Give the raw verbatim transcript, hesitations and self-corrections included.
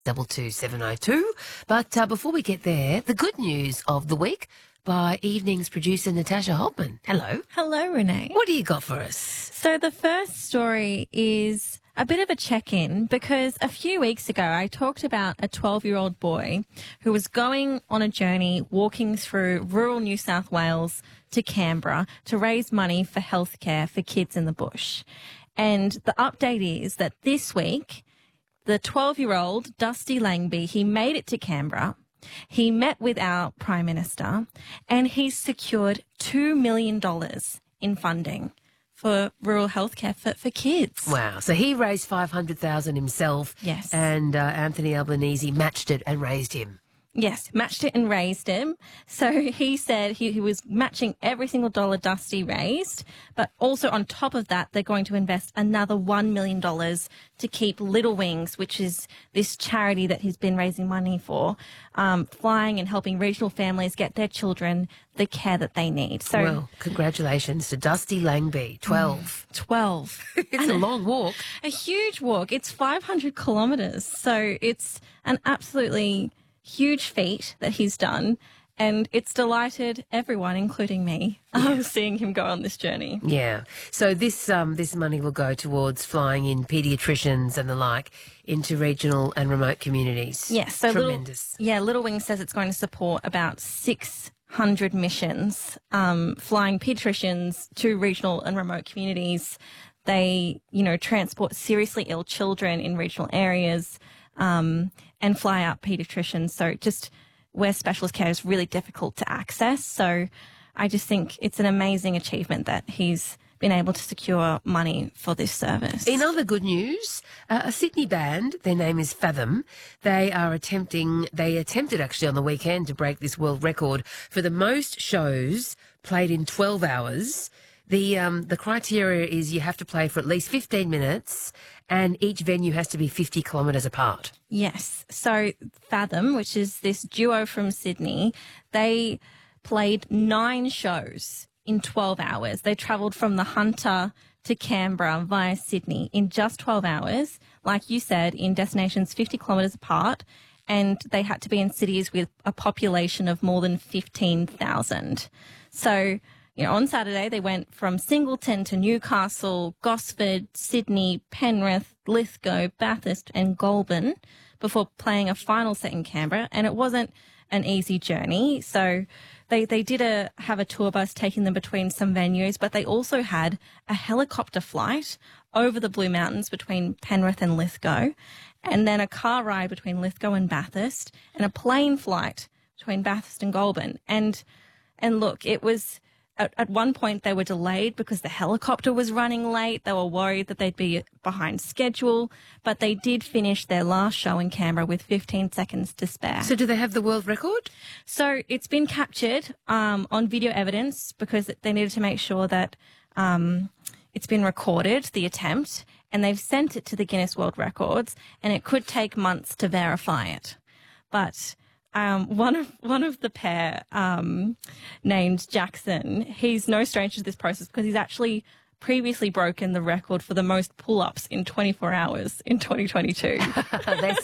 double two seven oh two. But uh, before we get there, the good news of the week by evening's producer Natasha Holtman. Hello. Hello, Renee. What do you got for us? So the first story is a bit of a check-in because a few weeks ago I talked about a twelve-year-old boy who was going on a journey walking through rural New South Wales to Canberra to raise money for healthcare for kids in the bush. And the update is that this week, the twelve-year-old Dusty Langby, he made it to Canberra. He met with our Prime Minister and he's secured two million dollars in funding for rural healthcare for, for kids. Wow. So he raised five hundred thousand dollars himself. Yes. And uh, Anthony Albanese matched it and raised him. Yes, matched it and raised him. So he said he, he was matching every single dollar Dusty raised, but also on top of that, they're going to invest another one million dollars to keep Little Wings, which is this charity that he's been raising money for, um, flying and helping regional families get their children the care that they need. So, well, congratulations to Dusty Langby, twelve. twelve. It's a long walk. A huge walk. It's five hundred kilometres. So it's an absolutely huge feat that he's done, and it's delighted everyone, including me, um, seeing him go on this journey. Yeah. So this um, this money will go towards flying in paediatricians and the like into regional and remote communities. Yes. So tremendous. Little, yeah, Little Wing says it's going to support about six hundred missions, um, flying paediatricians to regional and remote communities. They, you know, transport seriously ill children in regional areas, um, and fly out paediatricians. So just where specialist care is really difficult to access. So I just think it's an amazing achievement that he's been able to secure money for this service. In other good news, uh, a Sydney band, their name is Fathom, they are attempting, they attempted actually on the weekend to break this world record for the most shows played in twelve hours. The um, the criteria is you have to play for at least fifteen minutes and each venue has to be fifty kilometres apart. Yes. So Fathom, which is this duo from Sydney, they played nine shows in twelve hours. They travelled from the Hunter to Canberra via Sydney in just twelve hours, like you said, in destinations fifty kilometres apart, and they had to be in cities with a population of more than fifteen thousand. So, you know, on Saturday, they went from Singleton to Newcastle, Gosford, Sydney, Penrith, Lithgow, Bathurst and Goulburn before playing a final set in Canberra. And it wasn't an easy journey. So they, they did a, have a tour bus taking them between some venues, but they also had a helicopter flight over the Blue Mountains between Penrith and Lithgow, and then a car ride between Lithgow and Bathurst, and a plane flight between Bathurst and Goulburn. And, and look, it was... At, at one point, they were delayed because the helicopter was running late. They were worried that they'd be behind schedule, but they did finish their last show in Canberra with fifteen seconds to spare. So do they have the world record? So it's been captured um, on video evidence because they needed to make sure that um, it's been recorded, the attempt, and they've sent it to the Guinness World Records, and it could take months to verify it. But... Um, one of one of the pair, um, named Jackson, he's no stranger to this process because he's actually previously broken the record for the most pull-ups in twenty-four hours in twenty twenty-two.